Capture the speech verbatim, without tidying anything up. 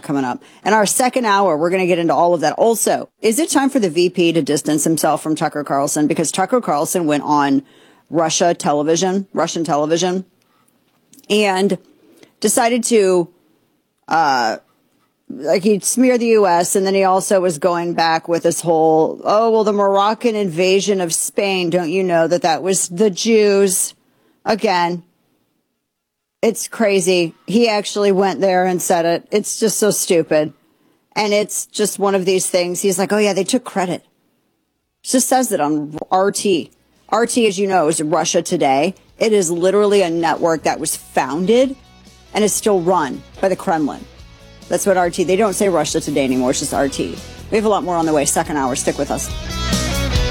that coming up. In our second hour, we're going to get into all of that. Also, is it time for the V P to distance himself from Tucker Carlson? Because Tucker Carlson went on Russia television, Russian television, and decided to, uh, like he'd smear the U S, and then he also was going back with this whole, oh, well, the Moroccan invasion of Spain, don't you know that that was the Jews? Again, it's crazy. He actually went there and said it. It's just so stupid. And it's just one of these things. He's like, oh, yeah, they took credit. It just says it on R T. R T, as you know, is Russia Today. It is literally a network that was founded and is still run by the Kremlin. That's what R T, they don't say Russia Today anymore. It's just R T. We have a lot more on the way. Second hour. Stick with us.